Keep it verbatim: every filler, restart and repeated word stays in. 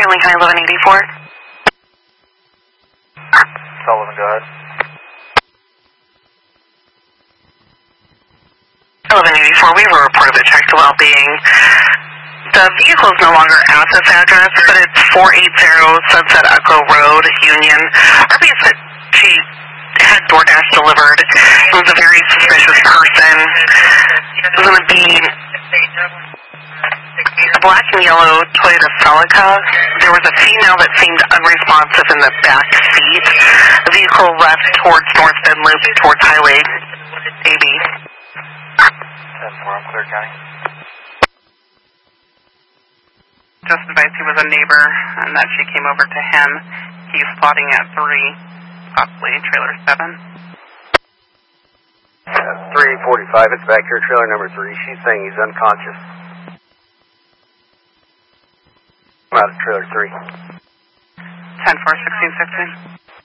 Stanley County eleven eighty-four. Sullivan, go ahead. eleven eighty-four, we have a report of a check to well-being. The vehicle is no longer at this address, but it's four eighty Sunset Echo Road, Union. R B said she had DoorDash delivered. It was a very suspicious person. It was going to be a black and yellow Toyota Celica. There was a female that seemed unresponsive in the back seat. The vehicle left towards North Bend Loop, towards Highway A B. ten four, I'm clear, County. Just advised he was a neighbor and that she came over to him. He's plotting at three, possibly trailer seven. Uh, three forty-five, it's back here, trailer number three. She's saying he's unconscious. I'm out of trailer three. ten four, sixteen sixteen.